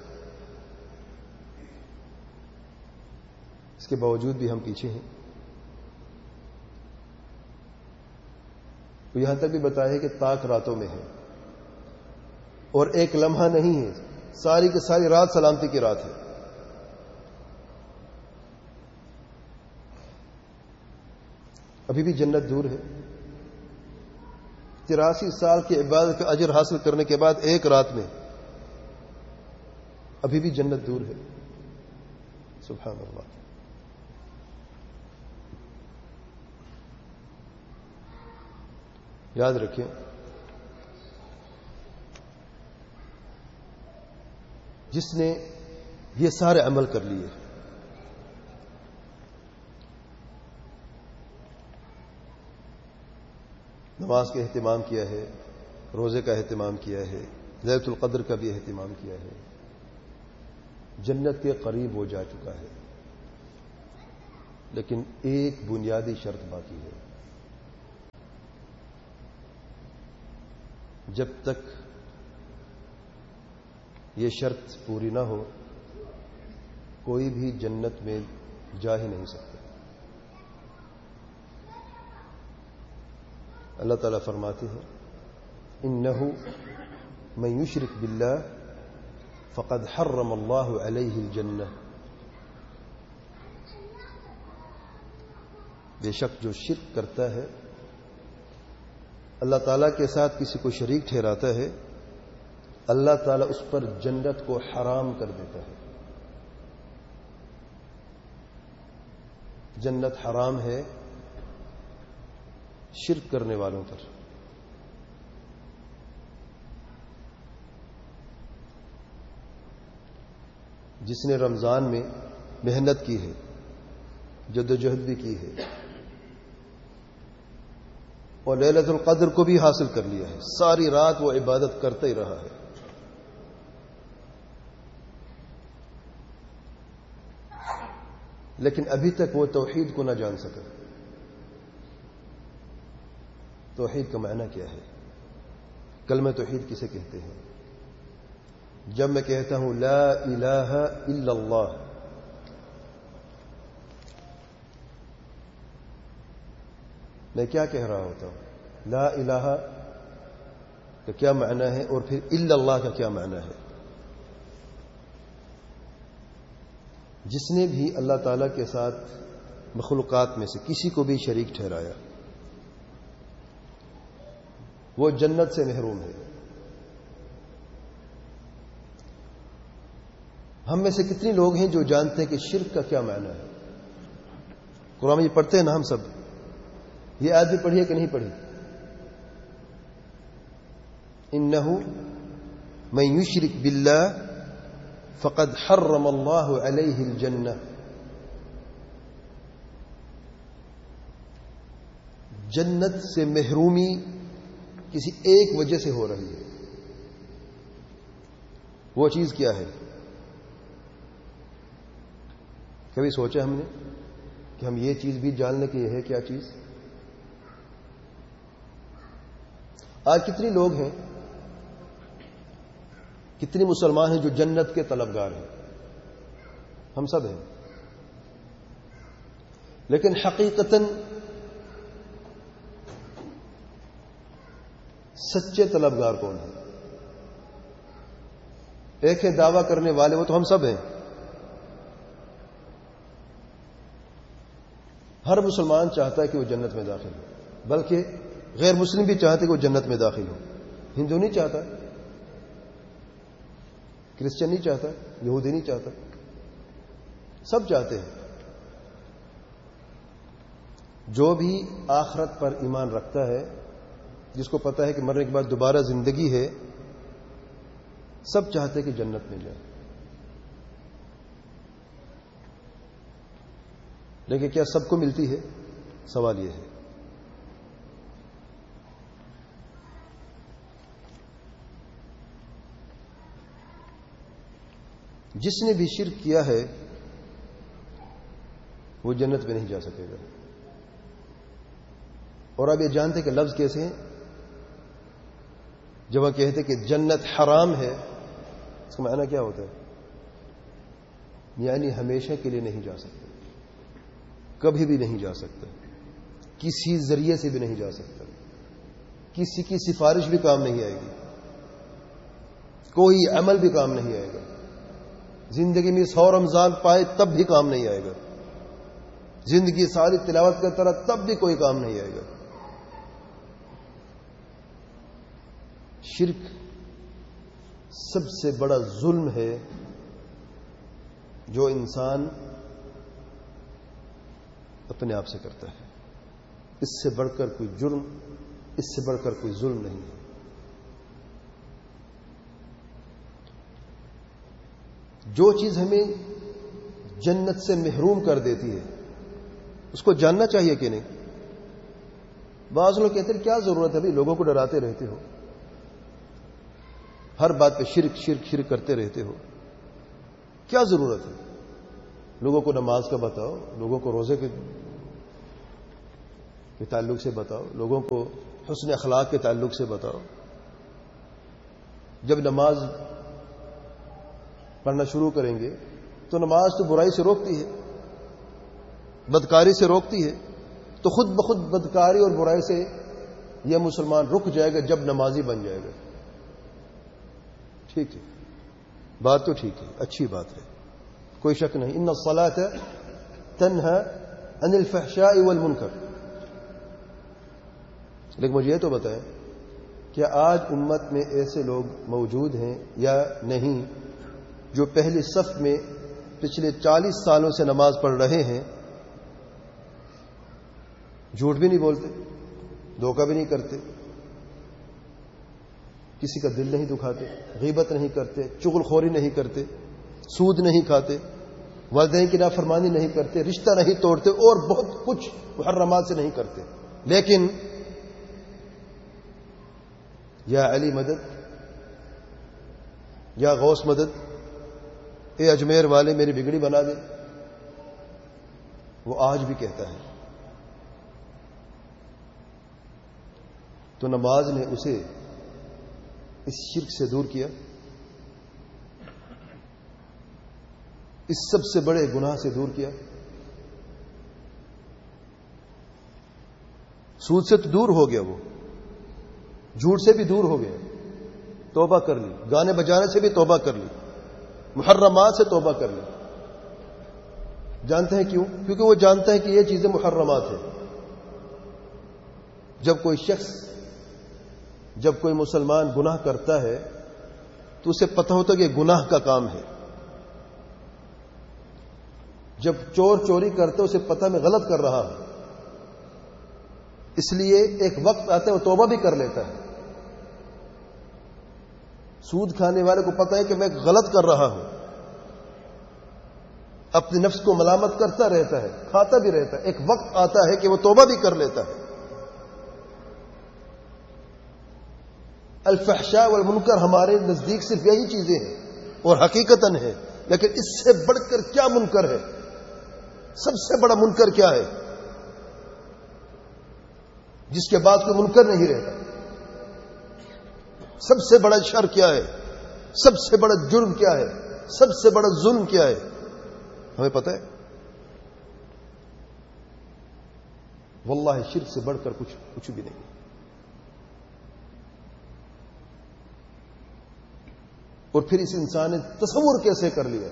اس کے باوجود بھی ہم پیچھے ہیں۔ تو یہاں تک بھی بتایا ہے کہ طاق راتوں میں ہے، اور ایک لمحہ نہیں ہے، ساری کی ساری رات سلامتی کی رات ہے۔ ابھی بھی جنت دور ہے۔ تراسی سال کی عبادت کا اجر حاصل کرنے کے بعد ایک رات میں ابھی بھی جنت دور ہے۔ سبحان اللہ۔ یاد رکھیں، جس نے یہ سارے عمل کر لیے، نماز کا اہتمام کیا ہے، روزے کا اہتمام کیا ہے، لیلۃ القدر کا بھی اہتمام کیا ہے، جنت کے قریب ہو جا چکا ہے۔ لیکن ایک بنیادی شرط باقی ہے، جب تک یہ شرط پوری نہ ہو کوئی بھی جنت میں جا ہی نہیں سکتا۔ اللہ تعالیٰ فرماتے ہیں انہو من یشرک باللہ فقد حرم اللہ علیہ الجنہ بے شک جو شرک کرتا ہے، اللہ تعالیٰ کے ساتھ کسی کو شریک ٹھہراتا ہے، اللہ تعالیٰ اس پر جنت کو حرام کر دیتا ہے. جنت حرام ہے شرک کرنے والوں پر. جس نے رمضان میں محنت کی ہے، جدوجہد بھی کی ہے اور لیلۃ القدر کو بھی حاصل کر لیا ہے، ساری رات وہ عبادت کرتا ہی رہا ہے، لیکن ابھی تک وہ توحید کو نہ جان سکا. توحید کا معنی کیا ہے؟ کلمہ توحید کسے کہتے ہیں؟ جب میں کہتا ہوں لا الہ الا اللہ، میں کیا کہہ رہا ہوتا ہوں؟ لا الہ کا کیا معنی ہے اور پھر الا اللہ کا کیا معنی ہے؟ جس نے بھی اللہ تعالیٰ کے ساتھ مخلوقات میں سے کسی کو بھی شریک ٹھہرایا وہ جنت سے محروم ہے. ہم میں سے کتنے لوگ ہیں جو جانتے ہیں کہ شرک کا کیا معنی ہے؟ قرآن یہ پڑھتے ہیں نا ہم سب. یہ آیت بھی پڑھی ہے کہ نہیں پڑھی؟ انہ من یشرک باللہ فقد حرم اللہ علیہ الجنہ. جنت سے محرومی کسی ایک وجہ سے ہو رہی ہے. وہ چیز کیا ہے؟ کبھی سوچا ہم نے کہ ہم یہ چیز بھی جان لیں کہ یہ ہے کیا چیز؟ آج کتنے لوگ ہیں، کتنے مسلمان ہیں جو جنت کے طلبگار ہیں؟ ہم سب ہیں، لیکن حقیقتاً سچے طلبگار کون ہیں؟ ایک ہے دعویٰ کرنے والے، وہ تو ہم سب ہیں. ہر مسلمان چاہتا ہے کہ وہ جنت میں داخل ہو، بلکہ غیر مسلم بھی چاہتے کہ وہ جنت میں داخل ہو. ہندو نہیں چاہتا، کرسچن نہیں چاہتا، یہودی نہیں چاہتا، سب چاہتے ہیں. جو بھی آخرت پر ایمان رکھتا ہے، جس کو پتا ہے کہ مرنے کے بعد دوبارہ زندگی ہے، سب چاہتے کہ جنت میں جائے. لیکن کیا سب کو ملتی ہے؟ سوال یہ ہے. جس نے بھی شرک کیا ہے وہ جنت میں نہیں جا سکے گا. اور آپ یہ جانتے کہ لفظ کیسے ہیں؟ جب وہ کہتے کہ جنت حرام ہے، اس کا معنی کیا ہوتا ہے؟ یعنی ہمیشہ کے لیے نہیں جا سکتا، کبھی بھی نہیں جا سکتا، کسی ذریعے سے بھی نہیں جا سکتا، کسی کی سفارش بھی کام نہیں آئے گی، کوئی عمل بھی کام نہیں آئے گا، زندگی میں سو رمضان پائے تب بھی کام نہیں آئے گا، زندگی ساری تلاوت کرتا رہا تب بھی کوئی کام نہیں آئے گا. شرک سب سے بڑا ظلم ہے جو انسان اپنے آپ سے کرتا ہے. اس سے بڑھ کر کوئی جرم، اس سے بڑھ کر کوئی ظلم نہیں ہے. جو چیز ہمیں جنت سے محروم کر دیتی ہے اس کو جاننا چاہیے کہ نہیں؟ بعض لوگ کہتے ہیں کیا ضرورت ہے؟ ابھی لوگوں کو ڈراتے رہتے ہو، ہر بات پہ شرک شرک شرک کرتے رہتے ہو، کیا ضرورت ہے؟ لوگوں کو نماز کا بتاؤ، لوگوں کو روزے کے تعلق سے بتاؤ، لوگوں کو حسن اخلاق کے تعلق سے بتاؤ. جب نماز پڑھنا شروع کریں گے تو نماز تو برائی سے روکتی ہے، بدکاری سے روکتی ہے، تو خود بخود بدکاری اور برائی سے یہ مسلمان رک جائے گا جب نمازی بن جائے گا. ٹھیک ہے، بات تو ٹھیک ہے، اچھی بات ہے، کوئی شک نہیں. ان الصلاۃ تنہی عن الفحشاء والمنکر. لیکن مجھے یہ تو بتائیں کیا آج امت میں ایسے لوگ موجود ہیں یا نہیں جو پہلی صف میں پچھلے چالیس سالوں سے نماز پڑھ رہے ہیں، جھوٹ بھی نہیں بولتے، دھوکہ بھی نہیں کرتے، کسی کا دل نہیں دکھاتے، غیبت نہیں کرتے، چغل خوری نہیں کرتے، سود نہیں کھاتے، والدین کی نافرمانی نہیں کرتے، رشتہ نہیں توڑتے اور بہت کچھ محرمات سے نہیں کرتے، لیکن یا علی مدد، یا غوث مدد، اے اجمیر والے میری بگڑی بنا دے، وہ آج بھی کہتا ہے. تو نماز نے اسے اس شرک سے دور کیا، اس سب سے بڑے گناہ سے دور کیا. سود سے تو دور ہو گیا، وہ جھوٹ سے بھی دور ہو گیا، توبہ کر لی، گانے بجانے سے بھی توبہ کر لی، محرمات سے توبہ کر لی. جانتے ہیں کیوں؟ کیونکہ وہ جانتا ہے کہ یہ چیزیں محرمات ہیں. جب کوئی شخص، جب کوئی مسلمان گناہ کرتا ہے تو اسے پتہ ہوتا ہے کہ گناہ کا کام ہے. جب چور چوری کرتا ہے اسے پتہ میں غلط کر رہا ہے، اس لیے ایک وقت آتا ہے وہ توبہ بھی کر لیتا ہے. سود کھانے والے کو پتہ ہے کہ میں غلط کر رہا ہوں، اپنے نفس کو ملامت کرتا رہتا ہے، کھاتا بھی رہتا ہے، ایک وقت آتا ہے کہ وہ توبہ بھی کر لیتا ہے. الفحشاء والمنکر ہمارے نزدیک صرف یہی چیزیں ہیں اور حقیقتاً ہے، لیکن اس سے بڑھ کر کیا منکر ہے؟ سب سے بڑا منکر کیا ہے جس کے بعد کوئی منکر نہیں رہتا؟ سب سے بڑا شر کیا ہے؟ سب سے بڑا جرم کیا ہے؟ سب سے بڑا ظلم کیا ہے؟ ہمیں پتہ ہے؟ واللہ شرک سے بڑھ کر کچھ کچھ بھی نہیں. اور پھر اس انسان نے تصور کیسے کر لیا؟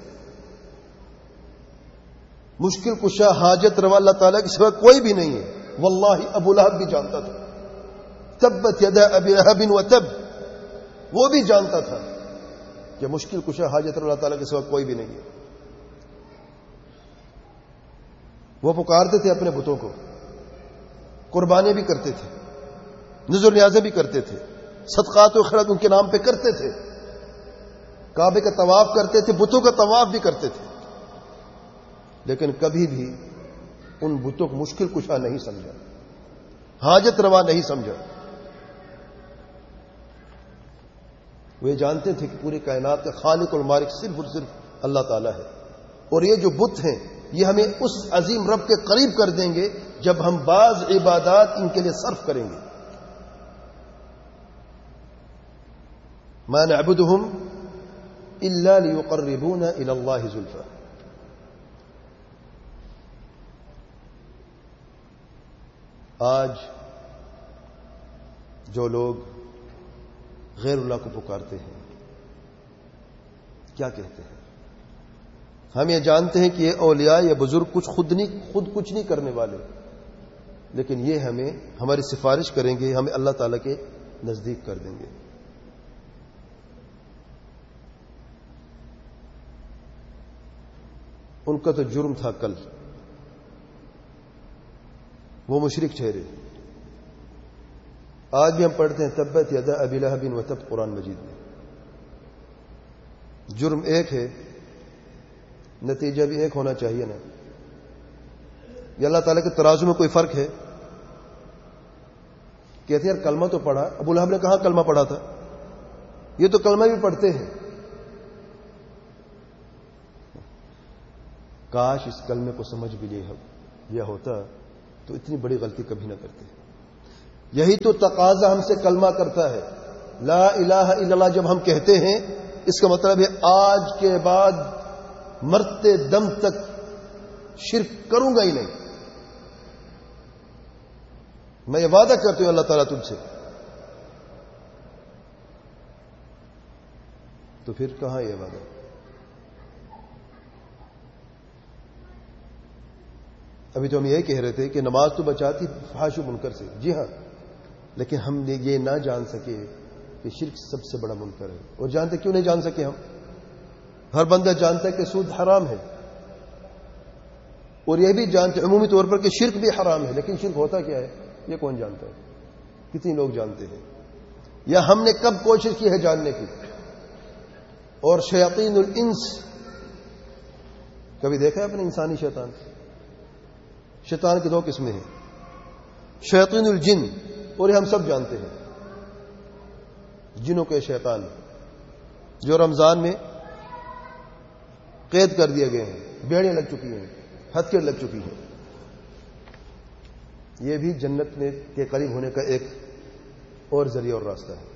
مشکل کشا حاجت روا اللہ تعالیٰ کے سوا کوئی بھی نہیں ہے. واللہ ابو لہب بھی جانتا تھا، تبت یدا ابی لہب وتب، وہ بھی جانتا تھا کہ مشکل کشا حاجت روا اللہ تعالیٰ کے سوا کوئی بھی نہیں ہے. وہ پکارتے تھے اپنے بتوں کو، قربانیاں بھی کرتے تھے، نذر نیازیں بھی کرتے تھے، صدقات و خیرات ان کے نام پہ کرتے تھے، کعبے کا طواف کرتے تھے، بتوں کا طواف بھی کرتے تھے، لیکن کبھی بھی ان بتوں کو مشکل کشا نہیں سمجھا، حاجت روا نہیں سمجھا. وہ یہ جانتے تھے کہ پوری کائنات کا خالق اور مالک صرف اور صرف اللہ تعالیٰ ہے، اور یہ جو بت ہیں یہ ہمیں اس عظیم رب کے قریب کر دیں گے جب ہم بعض عبادات ان کے لیے صرف کریں گے. ما نعبدهم الا ليقربونا الى الله زلفى. آج جو لوگ غیر اللہ کو پکارتے ہیں کیا کہتے ہیں؟ ہم یہ جانتے ہیں کہ یہ اولیاء یا بزرگ کچھ خود نہیں خود کچھ نہیں کرنے والے، لیکن یہ ہمیں ہماری سفارش کریں گے، ہمیں اللہ تعالیٰ کے نزدیک کر دیں گے. ان کا تو جرم تھا کل، وہ مشرک ٹھہرے. آج بھی ہم پڑھتے ہیں تبت یدا ابی لہب وتب قرآن مجید میں. جرم ایک ہے، نتیجہ بھی ایک ہونا چاہیے نا. یہ اللہ تعالیٰ کے ترازو میں کوئی فرق ہے؟ کہتے ہیں یار کلمہ تو پڑھا. ابو لہب نے کہاں کلمہ پڑھا تھا؟ یہ تو کلمہ بھی پڑھتے ہیں. کاش اس کلمے کو سمجھ بھی لیا ہوتا تو اتنی بڑی غلطی کبھی نہ کرتے. یہی تو تقاضا ہم سے کلمہ کرتا ہے. لا الہ الا اللہ جب ہم کہتے ہیں اس کا مطلب ہے آج کے بعد مرتے دم تک شرک کروں گا ہی نہیں. میں یہ وعدہ کرتا ہوں اللہ تعالیٰ تم سے. تو پھر کہاں یہ وعدہ؟ ابھی تو ہم یہی کہہ رہے تھے کہ نماز تو بچاتی فحش و منکر سے، جی ہاں، لیکن ہم نے یہ نہ جان سکے کہ شرک سب سے بڑا منکر ہے. اور جانتے کیوں نہیں جان سکے ہم؟ ہر بندہ جانتا ہے کہ سود حرام ہے، اور یہ بھی جانتے عمومی طور پر کہ شرک بھی حرام ہے، لیکن شرک ہوتا کیا ہے یہ کون جانتا ہے؟ کتنے لوگ جانتے ہیں؟ یا ہم نے کب کوشش کی ہے جاننے کی؟ اور شیاطین الانس، کبھی دیکھا ہے اپنے انسانی شیطان؟ شیطان کی دو قسمیں ہیں، شیاطین الجن، اور یہ ہم سب جانتے ہیں جنوں کے شیطان جو رمضان میں قید کر دیے گئے ہیں، بیڑیاں لگ چکی ہیں، ہتھکڑ لگ چکی ہیں. یہ بھی جنت میں کے قریب ہونے کا ایک اور ذریعہ اور راستہ ہے.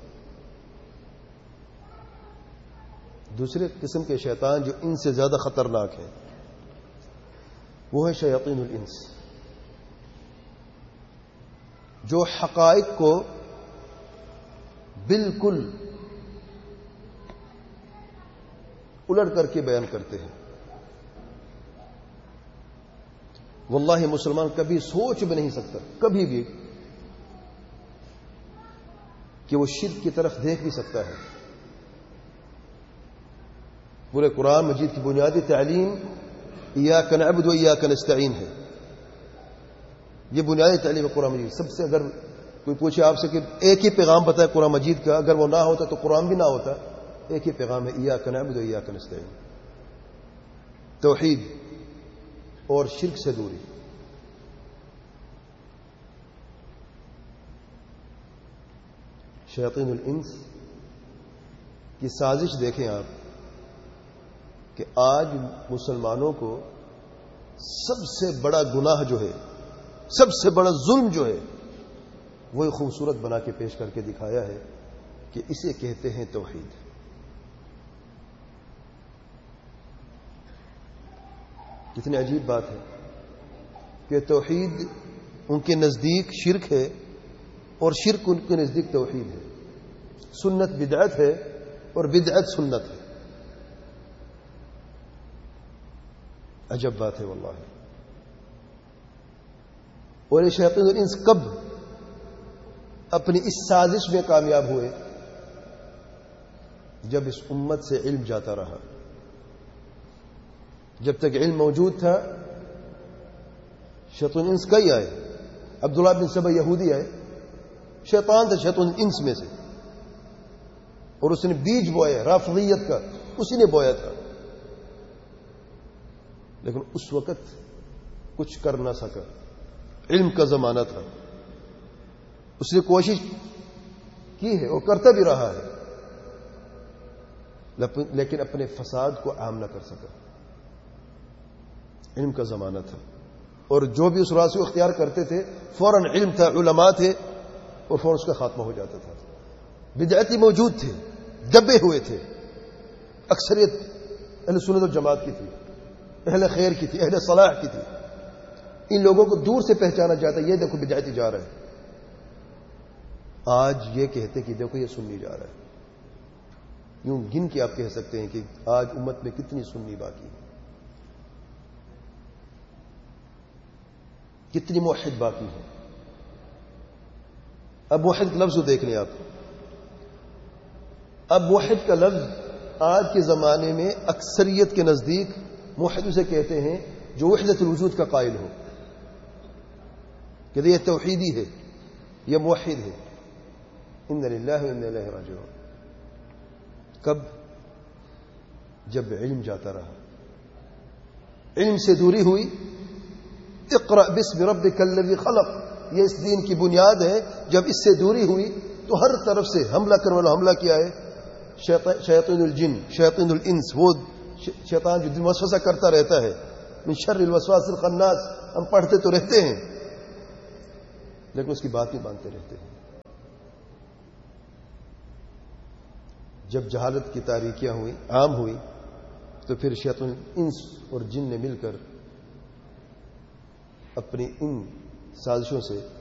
دوسرے قسم کے شیطان جو ان سے زیادہ خطرناک ہے وہ ہے شیاطین الانس، جو حقائق کو بالکل الٹ کر کے بیان کرتے ہیں. واللہ مسلمان کبھی سوچ بھی نہیں سکتا کبھی بھی کہ وہ شرک کی طرف دیکھ بھی سکتا ہے. پورے قرآن مجید کی بنیادی تعلیم ایاک نعبد و ایاک نستعین ہے. یہ بنیادی تعلیم ہے قرآن مجید. سب سے اگر کوئی پوچھے آپ سے کہ ایک ہی پیغام بتائے قرآن مجید کا، اگر وہ نہ ہوتا تو قرآن بھی نہ ہوتا. ایک ہی پیغام ہے، ایاک نعبد و ایاک نستعین، توحید اور شرک سے دوری. شیاطین الانس کی سازش دیکھیں آپ کہ آج مسلمانوں کو سب سے بڑا گناہ جو ہے، سب سے بڑا ظلم جو ہے، وہ خوبصورت بنا کے پیش کر کے دکھایا ہے کہ اسے کہتے ہیں توحید. کتنی عجیب بات ہے کہ توحید ان کے نزدیک شرک ہے اور شرک ان کے نزدیک توحید ہے. سنت بدعت ہے اور بدعت سنت ہے. عجب بات ہے واللہ. اور یہ شیاطین الانس کب اپنی اس سازش میں کامیاب ہوئے؟ جب اس امت سے علم جاتا رہا. جب تک علم موجود تھا شیطان الانس کئی آئے. عبداللہ بن سبا یہودی آئے، شیطان تھا شیطان الانس میں سے، اور اس نے بیج بویا رافضیت کا، اسی نے بویا تھا. لیکن اس وقت کچھ کر نہ سکا، علم کا زمانہ تھا. اس نے کوشش کی ہے اور کرتا بھی رہا ہے، لیکن اپنے فساد کو عام نہ کر سکا. علم کا زمانہ تھا، اور جو بھی اس راہ سے اختیار کرتے تھے فوراً علم تھا، علماء تھے، اور فوراً اس کا خاتمہ ہو جاتا تھا. بدعتی موجود تھے، دبے ہوئے تھے. اکثریت اہل سنت و جماعت کی تھی، اہل خیر کی تھی، اہل صلاح کی تھی. ان لوگوں کو دور سے پہچانا جاتا ہے، یہ دیکھو بدعتی جا رہا ہے. آج یہ کہتے کہ دیکھو یہ سنی جا رہا ہے. یوں گن کے آپ کہہ سکتے ہیں کہ آج امت میں کتنی سنی باقی ہے، کتنی موحد باقی ہے. اب موحد لفظ کو دیکھ لیں آپ. اب موحد کا لفظ آج کے زمانے میں اکثریت کے نزدیک موحد اسے کہتے ہیں جو وحدت الوجود کا قائل ہو، کہ یہ توحیدی ہے، یہ موحد ہے. ان للہ و انا الیہ راجعون. کب؟ جب علم جاتا رہا، علم سے دوری ہوئی. اقرأ باسم ربک الذی خلق، یہ اس دین کی بنیاد ہے. جب اس سے دوری ہوئی تو ہر طرف سے حملہ کرنے والا حملہ کیا ہے؟ شیاطین الجن، شیاطین الانس، وہ شیطان جو دل وسوسہ کرتا رہتا ہے. من شر الوسواس الخناس، ہم پڑھتے تو رہتے ہیں لیکن اس کی بات نہیں مانتے رہتے ہیں. جب جہالت کی تاریکیاں ہوئی، عام ہوئی، تو پھر شیطان الانس اور جن نے مل کر اپنی ان سازشوں سے